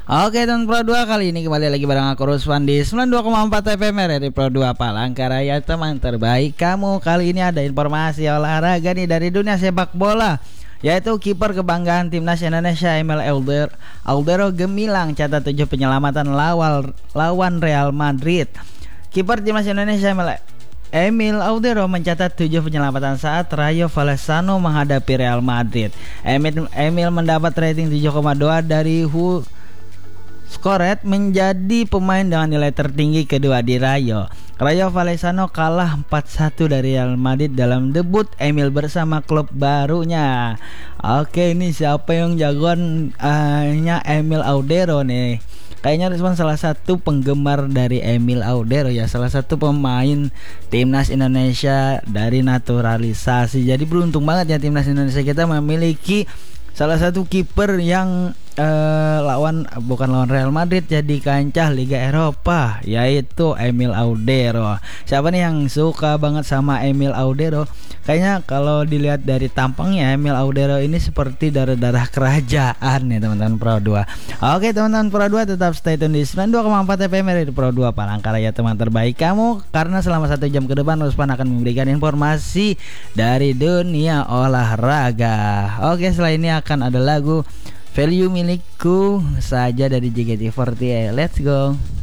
Oke teman Pro 2, kali ini kembali lagi bareng aku Ruswan di 92,4 FM RRI Pro 2 Palangkaraya, teman terbaik kamu. Kali ini ada informasi olahraga nih dari dunia sepak bola, yaitu kiper kebanggaan timnas Indonesia Emil Audero gemilang catat 7 penyelamatan lawan Real Madrid. Kiper timnas Indonesia Emil Audero mencatat 7 penyelamatan saat Rayo Vallecano menghadapi Real Madrid. Emil mendapat rating 7,2 dari Scoret, menjadi pemain dengan nilai tertinggi kedua di Rayo. Rayo Vallecano kalah 4-1 dari Real Madrid dalam debut Emil bersama klub barunya. Oke, ini siapa yang jagoannya Emil Audero nih? Kayaknya Rizwan salah satu penggemar dari Emil Audero ya, salah satu pemain timnas Indonesia dari naturalisasi. Jadi beruntung banget ya timnas Indonesia kita memiliki salah satu kiper yang bukan lawan Real Madrid, jadi kancah Liga Eropa, yaitu Emil Audero. Siapa nih yang suka banget sama Emil Audero? Kayaknya kalau dilihat dari tampangnya, Emil Audero ini seperti darah-darah kerajaan nih teman-teman Pro 2. Oke teman-teman Pro 2, tetap stay tune di 92,4 FM di Pro 2 Palangkaraya, teman terbaik kamu. Karena selama 1 jam ke depan Ruspan akan memberikan informasi dari dunia olahraga. Oke, setelah ini akan ada lagu Value Milikku saja dari JKT48. Let's go.